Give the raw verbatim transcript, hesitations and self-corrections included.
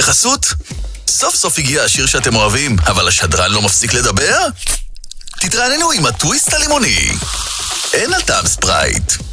בחסות? סוף סוף הגיע השיר שאתם אוהבים, אבל השדרן לא מפסיק לדבר? תתרעננו עם הטוויסט הלימוני. אין על טעם ספרייט.